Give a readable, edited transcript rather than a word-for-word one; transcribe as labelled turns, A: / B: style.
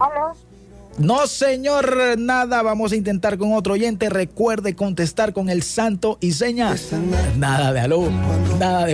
A: ¿Aló?
B: No, señor, nada. Vamos a intentar con otro oyente. Recuerde contestar con el santo y seña. Nada de aló, nada de